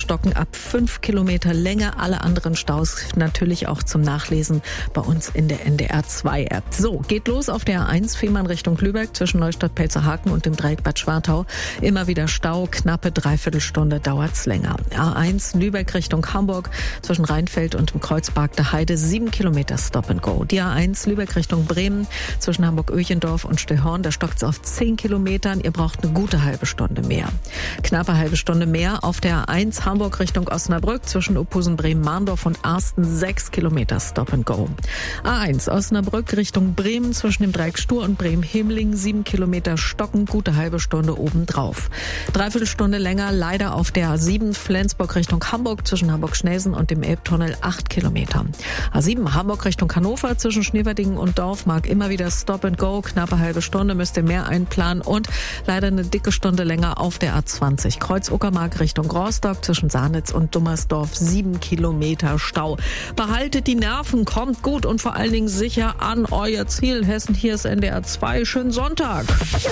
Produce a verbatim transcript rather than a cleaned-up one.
Stocken ab fünf Kilometer Länge. Alle anderen Staus natürlich auch zum Nachlesen bei uns in der N D R zwei App. So, geht los auf der A eins Fehmarn Richtung Lübeck zwischen Neustadt-Pelzerhaken und dem Dreieck Bad Schwartau. Immer wieder Stau, knappe Dreiviertelstunde dauert's länger. A eins Lübeck Richtung Hamburg zwischen Rheinfeld und dem Kreuzberg der Heide sieben Kilometer Stop and Go. Die A eins Lübeck Richtung Bremen zwischen Hamburg-Öchendorf und Stillhorn, da stockt's auf zehn Kilometern. Ihr braucht eine gute halbe Stunde mehr. Knappe halbe Stunde mehr auf der A eins Hamburg Richtung Osnabrück zwischen Ophusen, Bremen, Mahndorf und Arsten sechs Kilometer Stop and Go. A eins Osnabrück Richtung Bremen zwischen dem Dreieck Stur und Bremen-Hemling sieben Kilometer stocken, gute halbe Stunde obendrauf. Dreiviertelstunde länger leider auf der A sieben Flensburg Richtung Hamburg zwischen Hamburg-Schnelsen und dem Elbtunnel acht Kilometer. A sieben Hamburg Richtung Hannover zwischen Schneverdingen und Dorfmark immer wieder Stop and Go, knappe halbe Stunde, müsst ihr mehr einplanen und leider eine dicke Stunde länger auf der A zwanzig Kreuz-Uckermark Richtung Rostock zwischen Sahnitz und Dummersdorf sieben Kilometer Stau. Behaltet die Nerven, kommt gut und vor allen Dingen sicher an euer Ziel. Hessen, hier ist N D R zwei. Schönen Sonntag.